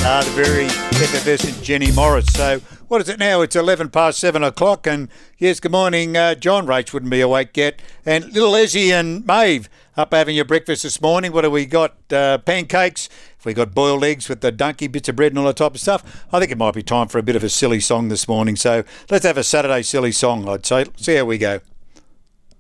The very effervescent Jenny Morris. So what is it now? It's 11 past 7 o'clock. And yes, good morning. John Rach wouldn't be awake yet. And little Ezzy and Maeve up having your breakfast this morning. What have we got? Pancakes. We got boiled eggs with the donkey bits of bread and all that type of stuff. I think it might be time for a bit of a silly song this morning. So let's have a Saturday silly song, I'd say. See how we go.